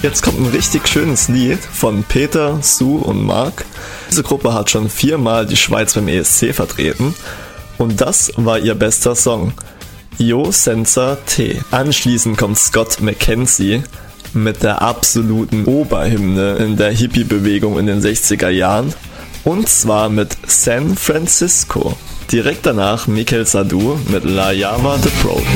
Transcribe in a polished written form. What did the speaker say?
Jetzt kommt ein richtig schönes Lied von Peter, Sue und Mark. Diese Gruppe hat schon 4-mal die Schweiz beim ESC vertreten und das war ihr bester Song, Io Senza Te. Anschließend kommt Scott McKenzie mit der absoluten Oberhymne in der Hippie-Bewegung in den 60er Jahren und zwar mit San Francisco. Direkt danach Mikel Sadu mit La Llama The Pro.